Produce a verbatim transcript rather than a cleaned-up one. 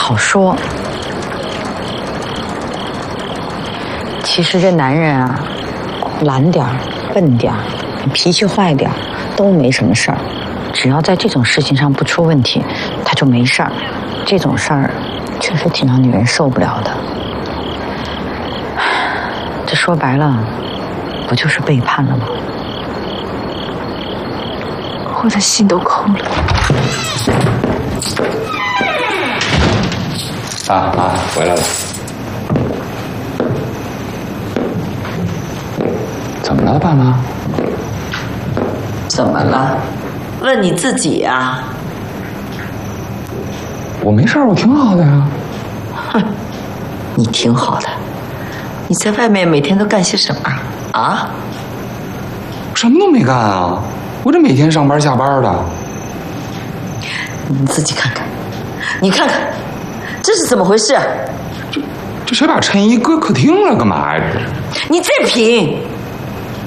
好说。其实这男人啊，懒点儿、笨点儿、脾气坏点儿都没什么事儿，只要在这种事情上不出问题，他就没事儿。这种事儿确实挺让女人受不了的。这说白了，不就是背叛了吗？ 我的心都空了。 啊啊，回来了。怎么了，爸妈？ 怎么了？问你自己呀。 我没事儿，我挺好的呀。 哼，你挺好的。你在外面每天都干些什么啊？ 什么都没干啊，我这每天上班下班的。 你自己看看，你看看，这是怎么回事？ 这这谁把衬衣搁客厅了？干嘛呀？这是？ 你再品。